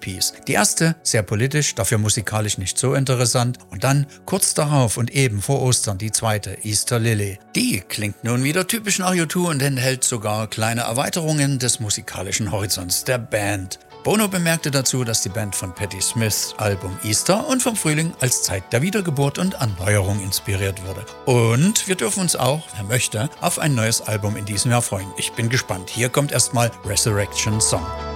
EPs. Die erste sehr politisch, dafür musikalisch nicht so interessant. Und dann kurz darauf und eben vor Ostern die zweite, Easter Lily. Die klingt nun wieder typisch nach U2 und enthält sogar kleine Erweiterungen des musikalischen Horizonts der Band. Bono bemerkte dazu, dass die Band von Patti Smiths Album Easter und vom Frühling als Zeit der Wiedergeburt und Erneuerung inspiriert wurde. Und wir dürfen uns auch, wer möchte, auf ein neues Album in diesem Jahr freuen. Ich bin gespannt. Hier kommt erstmal Resurrection Song.